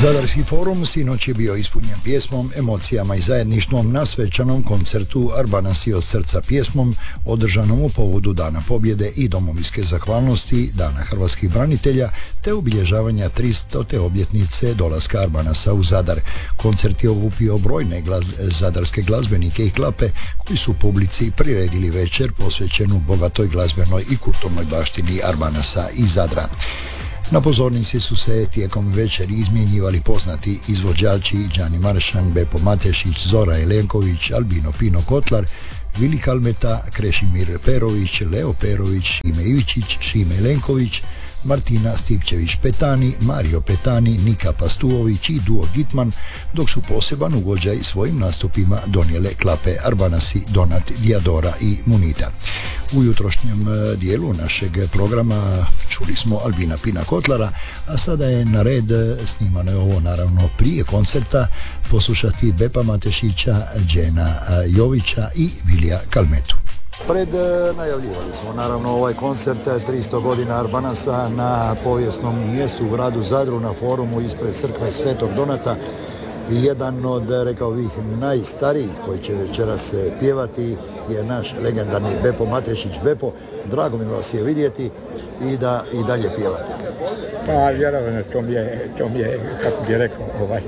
Zadarski forum sinoć je bio ispunjen pjesmom, emocijama i zajedništvom na svečanom koncertu Arbanasi od srca pjesmom održanom u povodu Dana pobjede i domovinske zahvalnosti, Dana hrvatskih branitelja te obilježavanja 300. obljetnice dolaska Arbanasa u Zadar. Koncert je okupio brojne zadarske glazbenike i klape koji su publici priredili večer posvećenu bogatoj glazbenoj i kulturnoj baštini Arbanasa i Zadra. Na pozornici su se tijekom večeri izmjenjivali poznati izvođači Đani Maršan, Bepo Matešić, Zora Jelenković, Albino Pino Kotlar, Vili Kalmeta, Krešimir Perović, Leo Perović, Šime Ivičić, Šime Jelenković, Martina Stipčević-Petani, Mario Petani, Nika Pastuović i duo Gitman, dok su poseban ugođaj svojim nastupima donijele klape Arbanasi, Donat, Diadora i Munita. U jutrošnjem dijelu našeg programa čuli smo Albina Pina Kotlara, a sada je na red, snimano je ovo naravno prije koncerta, poslušati Bepa Matešića, Đena Jovića i Vilija Kalmetu. Najavljivali smo naravno ovaj koncert 300 godina Arbanasa na povijesnom mjestu u gradu Zadru na forumu ispred crkve Svetog Donata. Jedan od, rekao bih, najstarijih koji će večeras pjevati je naš legendarni Bepo Matešić. Bepo, drago mi vas je vidjeti i da i dalje pjevate. Pa vjerovano, to mi je, kako bi rekao,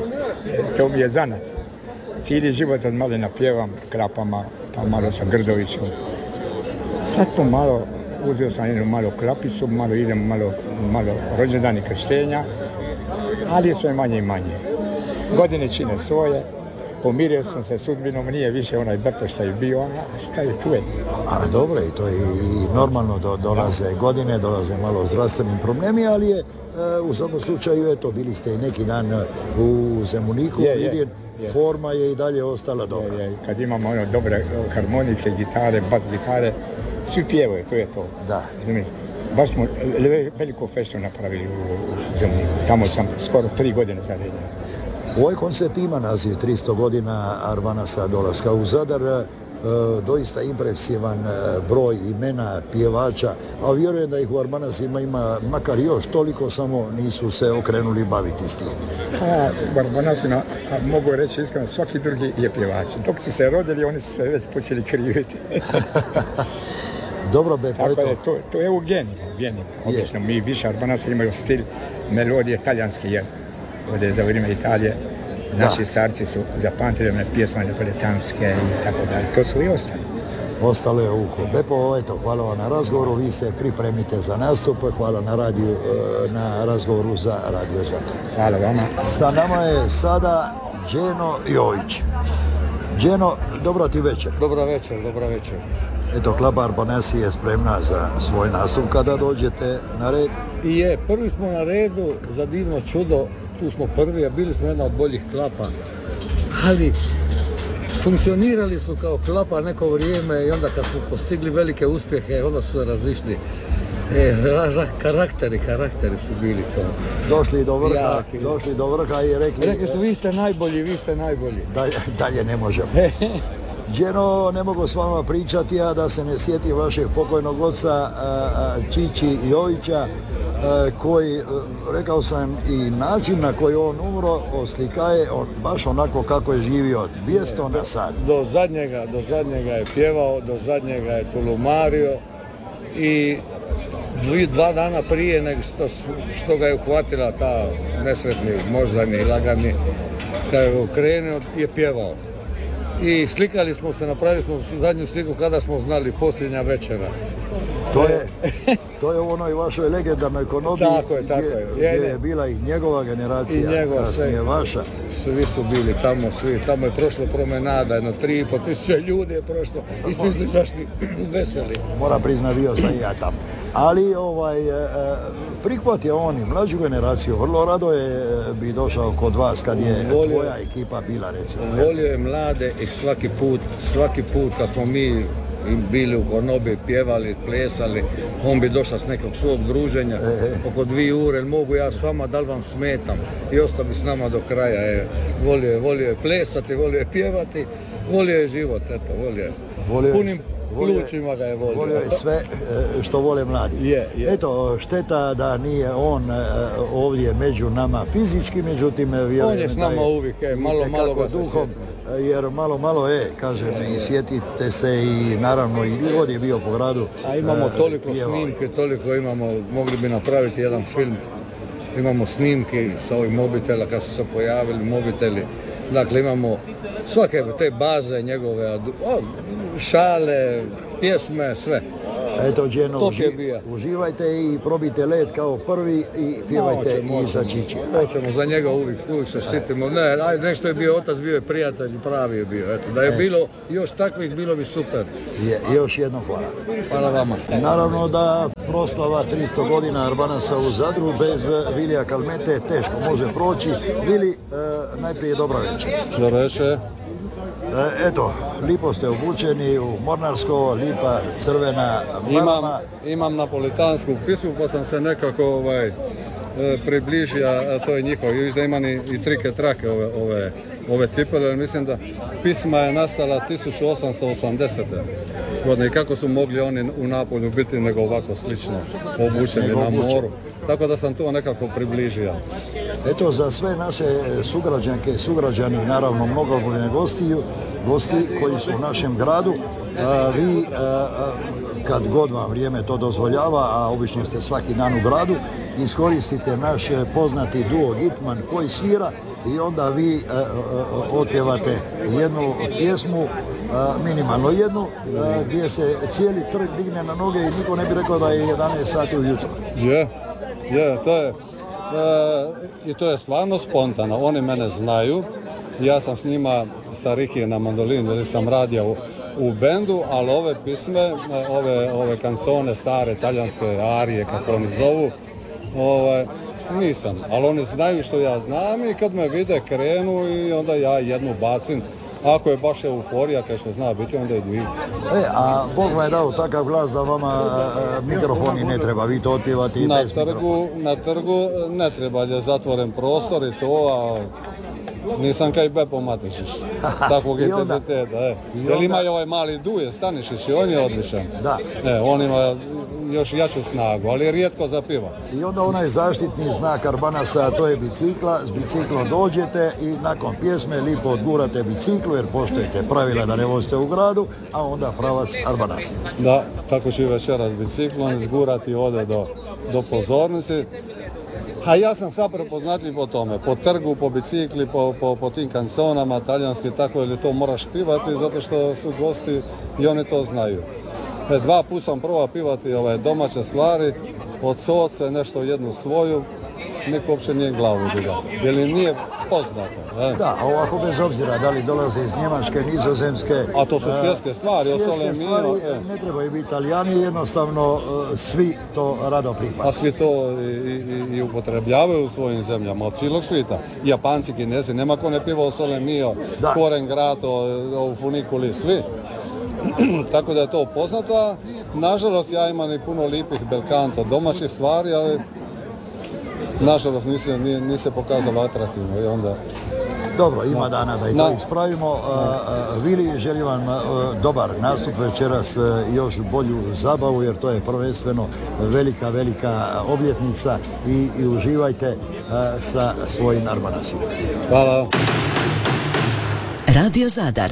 to mi je zanat. Cijeli život od malena pjevam klapama, pa malo sa Grdovićem. Sad pomalo, uzeo sam jednu malu klapicu, malo idem, malo rođendani krštenja, ali je sve manje i manje. Godine čine svoje, pomirio sam se sudbinom, nije više onaj Bepo što je bio, a šta je tu je. A dobro, i to je i normalno, dolaze godine, dolaze malo zdravstveni problemi, ali je u svakom slučaju, eto, bili ste i neki dan u Zemuniku, forma je i dalje ostala dobra. Kad imamo dobre harmonike, gitare, bas gitare, svi pjevaju, to je to. Da. Baš smo veliku festu napravili u Zemuniku, tamo sam skoro 3 godine zaredjen. Ovaj koncert ima naziv 300 godina Arbanasa dolaska u Zadar, doista impresivan broj imena pjevača, a vjerujem da ih u Arbanasima ima makar još toliko, samo nisu se okrenuli baviti s tim. U Arbanasima, mogu reći iskreno, svaki drugi je pjevač. Dok su se rodili, oni su se već počeli kriviti. Dobro, Bepo, eto. To je u genima. Obično mi više Arbanasa imaju stil melodije talijanske, jer ovdje za vrijeme Italije naši starci su zapamtili one pjesme napoletanske i tako dalje. To su i ostali. Ostalo je uho. Bepo, eto, hvala vam na razgovoru, vi se pripremite za nastup, hvala na razgovoru za Radio Zadar. Hvala vama. Sa nama je sada Đeno Jović. Đeno, dobro ti večer. Dobro večer. Eto, klapa Arbanasi je spremna za svoj nastup kada dođete na red. I je, prvi smo na redu, za divno čudo, tu smo prvi, a bili smo jedna od boljih klapa. Ali funkcionirali su kao klapa neko vrijeme i onda kad smo postigli velike uspjehe, onda su se razišli. Karakteri su bili to. Došli do vrha i rekli su vi ste najbolji. Dalje ne možemo. Đeno, ne mogu s vama pričati, a da se ne sjeti vašeg pokojnog oca Čiči Jovića, koji, rekao sam, i način na koji on umro oslikaje baš onako kako je živio, 200 na sat. Do zadnjega je pjevao, do zadnjega je tulumario i 2 dana prije nego što ga je uhvatila ta nesretni, moždani i lagani, da je okrenuo, je pjevao. I slikali smo se, napravili smo zadnju sliku kada smo znali posljednja večera. To je u onoj vašoj legendarnoj konobi gdje je bila i njegova generacija, kasnije vaša. Svi su bili tamo je prošlo promenada, 3.500 ljudi je prošlo i svi su došli veseli. Moram priznati, bio sam i ja tamo. Ali prihvat je on i mlađu generaciju, vrlo rado bi došao kod vas kad je tvoja ekipa bila, recimo. Volio je mlade i svaki put kad smo mi bili u konobi, pjevali, plesali, on bi došao s nekog svog druženja oko 2 ure, mogu ja s vama, da li vam smetam, i ostao bi s nama do kraja. Volio je plesati, volio je pjevati, volio je život, volio je. plućima ga je volio. Volio je sve što vole mladi. Je. Eto, šteta da nije on ovdje među nama fizički, međutim vjerujem On je s nama uvijek, malo ga se duhom, jer malo kažem, i sjetite se i naravno i god je bio po gradu. A imamo toliko snimke, toliko imamo, mogli bi napraviti jedan film. Imamo snimke sa ovih mobitela kad su se pojavili mobiteli. Dakle, imamo svake te baze njegove, šale, pjesme, sve. Eto, Đeno, uživajte i probite led kao prvi i pjevajte i za Čiči. Hoćemo, za njega uvijek se sitimo. Nešto je bio otac, bio je prijatelj, pravi je bio. Eto, da je bilo još takvih, bilo bi super. Još jednom hvala. Hvala vama. Naravno da proslava 300 godina Arbanasa u Zadru bez Vilija Kalmete teško može proći. Vili, najprije dobra večer. Dobro večer. Eto, lipo ste obučeni u mornarsko, lipa crvena marama. Imam napolitansku pismu, pa sam se nekako približio, a to je njihovo. Viš da imam i trike trake ove cipele, mislim da pisma je nastala 1880. godine. I kako su mogli oni u Napolju biti nego ovako slično obučeni na moru. Tako da sam to nekako približio. Eto, za sve naše sugrađanke i sugrađani, naravno mnogobrojne gosti koji su u našem gradu, vi kad god vam vrijeme to dozvoljava, a obično ste svaki dan u gradu, iskoristite naš poznati duo Gitman koji svira i onda vi otpjevate jednu pjesmu, minimalno jednu, gdje se cijeli trg digne na noge i niko ne bi rekao da je 11 sati ujutro. Je, to je i to je stvarno spontano. Oni mene znaju, ja sam s njima sa Riki na mandolinu ili sam radio u bendu, ali ove pisme, ove kansone, stare talijanske arije, kako oni zovu, nisam. Ali oni znaju što ja znam i kad me vide krenu i onda ja jednu bacim. Ako je baš euforija, kao što zna biti, onda idu. A Bog vam je dao takav glas da vama mikrofoni ne treba, vi to otpjevati i bez mikrofona. Na trgu ne treba, je zatvoren prostor i to, a nisam kaj Bepo Matišić, takvog intenziteta. Jer ima i ovaj mali Duje Stanišić i on je odličan. Da. On ima još jaču snagu, ali rijetko zapiva. I onda onaj zaštitni znak Arbanasa, to je bicikla, s biciklom dođete i nakon pjesme lipo odgurate biciklu jer poštujete pravila da ne vozite u gradu, a onda pravac Arbanasa. Da, tako ću večeras biciklom izgurati ode do pozornice. A ja sam sad prepoznatljiv po tome, po trgu, po bicikli, po tim kansonama talijanski, tako ili to moraš pivati zato što su gosti i oni to znaju. 2 puta sam probao pivati domaće stvari, od soce, nešto jednu svoju, niko uopće nije glavu digao, jer im nije poznato. Da, a ovako bez obzira da li dolaze iz Njemačke, Nizozemske... A to su svjetske stvari, ne trebaju biti Italijani, jednostavno svi to rado prihvate. A svi to i upotrebljavaju u svojim zemljama, od cijelog svijeta. Japanci, Kinezi, nema ko ne piva o Sole Mio, Koren Grato, o Funiculi, svi. Tako da je to poznato. Nažalost, ja imam i puno lipih belkanto domaćih stvari, ali nažalost nije se pokazalo atraktivno i onda... Dobro, ima dana da i to ispravimo. Vili, želim vam dobar nastup večeras, još bolju zabavu jer to je prvenstveno velika obljetnica i uživajte sa svojim Arbanasima. Hvala. Radio Zadar